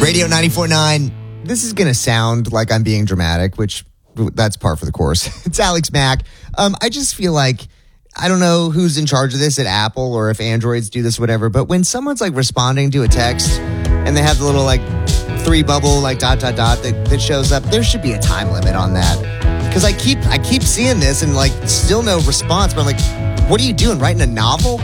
Radio 94.9. This is going to sound like I'm being dramatic, which that's par for the course. It's Alex Mack. I just feel like, I don't know who's in charge of this at Apple or if Androids do this, whatever, but when someone's like responding to a text and they have the little like three bubble like ... that shows up, there should be a time limit on that. Because I keep seeing this and like still no response, but I'm like, what are you doing? Writing a novel?